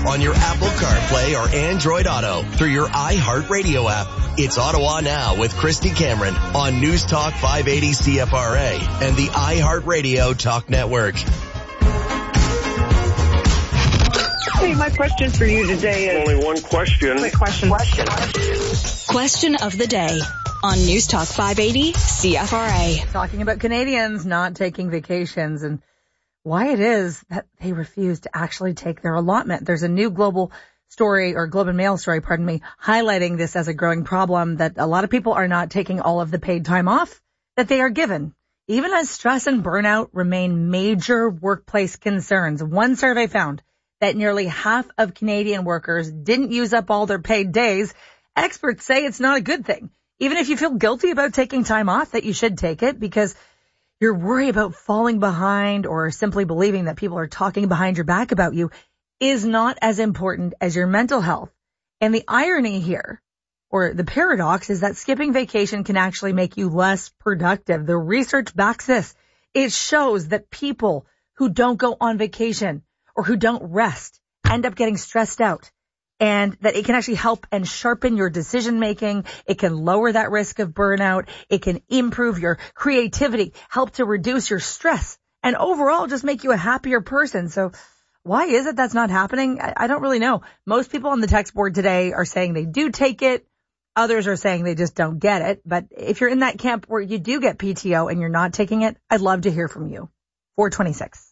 on your Apple CarPlay or Android Auto through your iHeartRadio app. It's Ottawa Now with Christy Cameron on News Talk 580 CFRA and the iHeartRadio Talk Network. Hey, my question for you today is... Only one question. Quick question. Question of the day on News Talk 580 CFRA. Talking about Canadians not taking vacations and why it is that they refuse to actually take their allotment. There's a new Globe and Mail story, highlighting this as a growing problem, that a lot of people are not taking all of the paid time off that they are given, even as stress and burnout remain major workplace concerns. One survey found that nearly half of Canadian workers didn't use up all their paid days. Experts say it's not a good thing. Even if you feel guilty about taking time off, that you should take it, because your worry about falling behind or simply believing that people are talking behind your back about you is not as important as your mental health. And the irony here, or the paradox, is that skipping vacation can actually make you less productive. The research backs this. It shows that people who don't go on vacation or who don't rest end up getting stressed out, and that it can actually help and sharpen your decision making. It can lower that risk of burnout. It can improve your creativity, help to reduce your stress, and overall just make you a happier person. So why is it that's not happening? I don't really know. Most people on the text board today are saying they do take it. Others are saying they just don't get it. But if you're in that camp where you do get PTO and you're not taking it, I'd love to hear from you. 426.